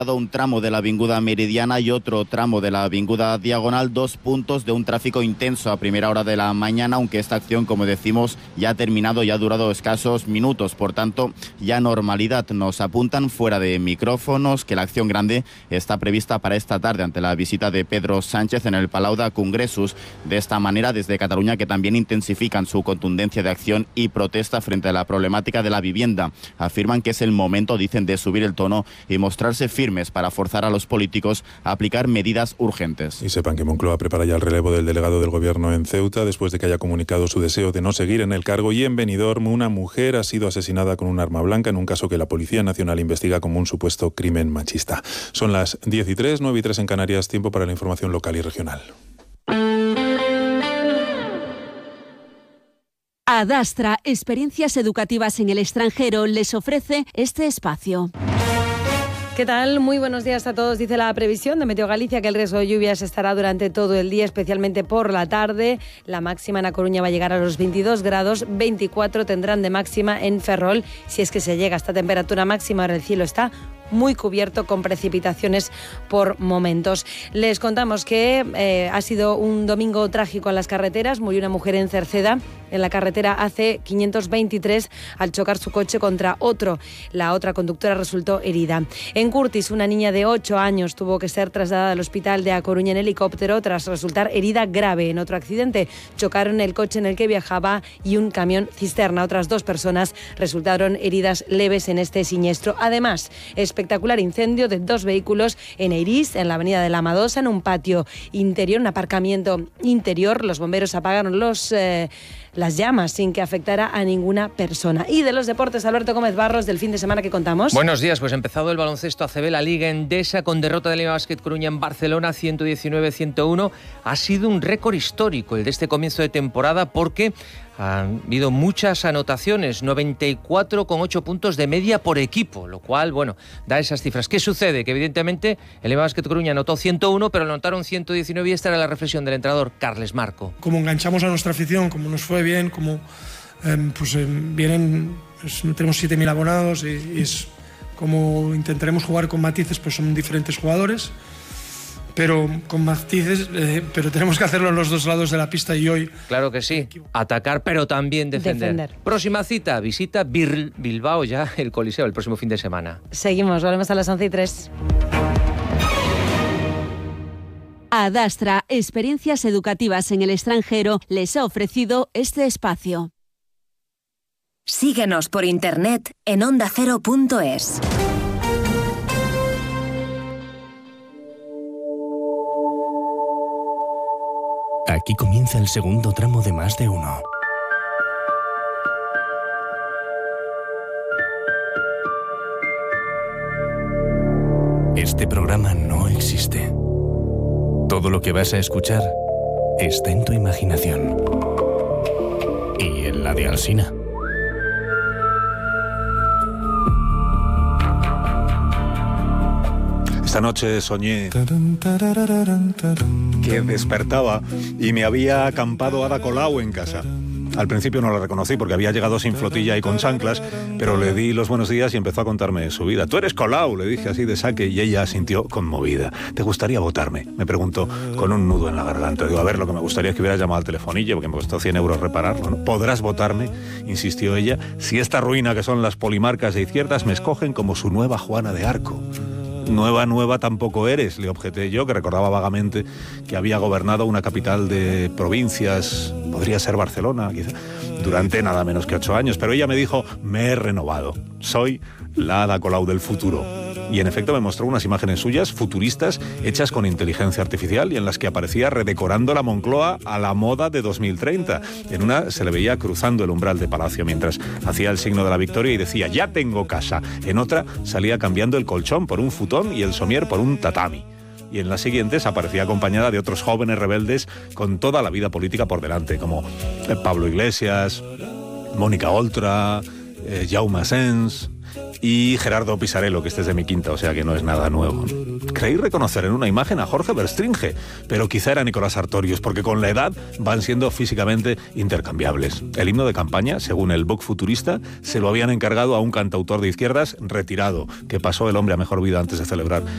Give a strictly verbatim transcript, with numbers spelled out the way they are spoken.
un tramo de la Avinguda Meridiana y otro tramo de la Avinguda Diagonal, dos puntos de un tráfico intenso a primera hora de la mañana, aunque esta acción, como decimos, ya ha terminado y ha durado escasos minutos, por tanto, ya normalidad. Nos apuntan fuera de micrófonos que la acción grande está prevista para esta tarde ante la visita de Pedro Sánchez en el Palau de Congressos. De esta manera, desde Cataluña, que también intensifican su contundencia de acción y protesta frente a la problemática de la vivienda. Afirman que es el momento, dicen, de subir el tono y mostrarse firmes para forzar a los políticos a aplicar medidas urgentes. Y sepan que Moncloa prepara ya el relevo del delegado del Gobierno en Ceuta después de que haya comunicado su deseo de no seguir en el cargo. Y en Benidorm, una mujer ha sido asesinada con un arma blanca en un caso que la Policía Nacional investiga como un supuesto crimen machista. Son las diez y tres, nueve y tres en Canarias, tiempo para la información local y regional. Adastra, experiencias educativas en el extranjero, les ofrece este espacio. ¿Qué tal? Muy buenos días a todos. Dice la previsión de Meteo Galicia que el riesgo de lluvias estará durante todo el día, especialmente por la tarde. La máxima en A Coruña va a llegar a los veintidós grados, veinticuatro tendrán de máxima en Ferrol. Si es que se llega a esta temperatura máxima, ahora el cielo está muy cubierto con precipitaciones por momentos. Les contamos que eh, ha sido un domingo trágico en las carreteras. Murió una mujer en Cerceda, en la carretera A C quinientos veintitrés, al chocar su coche contra otro. La otra conductora resultó herida. En Curtis, una niña de ocho años tuvo que ser trasladada al hospital de A Coruña en helicóptero tras resultar herida grave. En otro accidente, chocaron el coche en el que viajaba y un camión cisterna. Otras dos personas resultaron heridas leves en este siniestro. Además, espectacular incendio de dos vehículos en Eirís, en la avenida de la Madosa, en un patio interior, un aparcamiento interior. Los bomberos apagaron los, eh, las llamas sin que afectara a ninguna persona. Y de los deportes, Alberto Gómez Barros, del fin de semana que contamos. Buenos días, pues empezado el baloncesto A C B, la Liga Endesa, con derrota de Liga Basket Coruña en Barcelona, ciento diecinueve a ciento uno. Ha sido un récord histórico el de este comienzo de temporada porque han habido muchas anotaciones, noventa y cuatro coma ocho puntos de media por equipo, lo cual, bueno, da esas cifras. ¿Qué sucede? Que evidentemente el Liga Basket Coruña anotó ciento uno, pero anotaron ciento diecinueve y esta era la reflexión del entrenador Carles Marco. Como enganchamos a nuestra afición, como nos fue bien, como eh, pues eh, vienen, pues, tenemos siete mil abonados y, y es como intentaremos jugar con matices, pues son diferentes jugadores, pero con matices, eh, pero tenemos que hacerlo en los dos lados de la pista y hoy... Claro que sí, atacar pero también defender. defender. Próxima cita, visita Bir- Bilbao ya, el Coliseo, el próximo fin de semana. Seguimos, volvemos a las once y tres. Adastra, experiencias educativas en el extranjero, les ha ofrecido este espacio. Síguenos por internet en onda cero punto es. Aquí comienza el segundo tramo de Más de Uno. Este programa no existe. Todo lo que vas a escuchar está en tu imaginación. Y en la de Alsina. Esta noche soñé que despertaba y me había acampado Ada Colau en casa. Al principio no la reconocí porque había llegado sin flotilla y con chanclas, pero le di los buenos días y empezó a contarme su vida. «Tú eres Colau», le dije así de saque, y ella sintió conmovida. «¿Te gustaría votarme?», me preguntó con un nudo en la garganta. Digo, a ver, lo que me gustaría es que hubieras llamado al telefonillo porque me costó cien euros repararlo, ¿no? «¿Podrás votarme?», insistió ella, «si esta ruina que son las polimarcas de izquierdas me escogen como su nueva Juana de Arco». «Nueva, nueva tampoco eres», le objeté yo, que recordaba vagamente que había gobernado una capital de provincias, podría ser Barcelona, quizá, durante nada menos que ocho años. Pero ella me dijo, me he renovado, soy la Ada Colau del futuro. Y en efecto me mostró unas imágenes suyas futuristas hechas con inteligencia artificial y en las que aparecía redecorando la Moncloa a la moda de dos mil treinta. En una se le veía cruzando el umbral de Palacio mientras hacía el signo de la victoria y decía, ya tengo casa. En otra salía cambiando el colchón por un futón y el somier por un tatami. Y en las siguientes aparecía acompañada de otros jóvenes rebeldes con toda la vida política por delante, como Pablo Iglesias, Mónica Oltra, eh, Jaume Asens y Gerardo Pisarello, que este es de mi quinta, o sea que no es nada nuevo. Creí reconocer en una imagen a Jorge Verstringe, pero quizá era Nicolás Sartorius, porque con la edad van siendo físicamente intercambiables. El himno de campaña, según el Book Futurista, se lo habían encargado a un cantautor de izquierdas retirado, que pasó el hombre a mejor vida antes de celebrar